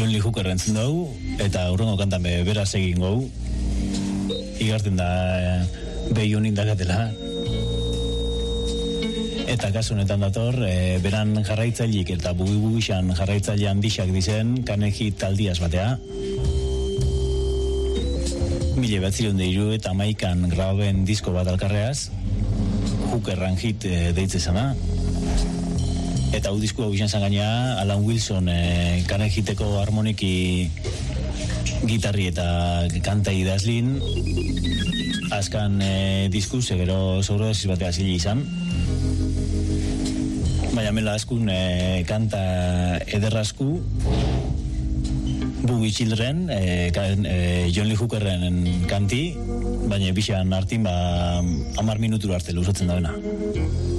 John Lee Hooker entzun dugu, eta urrengo kantan beraz egin gau. Igarten da behi honin dakatela. Eta kasu honetan dator, beran jarraitzailik eta bugi-bugisan jarraitzaile handixak dizen, Carnegie taldiaz batea. 1973an grababen disko bat alkarreaz, Hookerran hit deitze zena. Eta hau disko hau izan zan gaina Alan Wilson Carnegieteko harmoniki gitarri eta kanta idazlin azkan disku segero sobrodosis batea zile izan. Baina mela askun kanta ederrazku Boogie Children John Lee Hookerren kanti, baina bixan hartin 10 minutura arte luzatzen dauna.